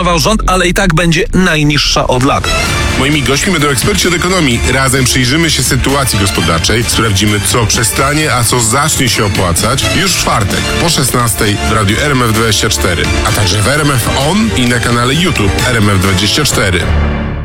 zlikwidował rząd, ale i tak będzie najniższa od lat. Moimi gośćmi będą eksperci od ekonomii. Razem przyjrzymy się sytuacji gospodarczej, sprawdzimy, co przestanie, a co zacznie się opłacać już w czwartek po 16:00 w radiu RMF24, a także w RMF On i na kanale YouTube RMF24.